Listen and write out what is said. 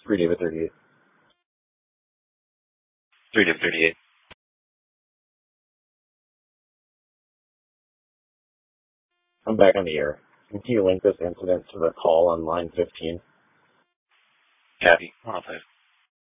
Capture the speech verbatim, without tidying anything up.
three David thirty-eight. three David thirty-eight. I'm back on the air. Can you link this incident to the call on line fifteen? Copy. Hold on, please.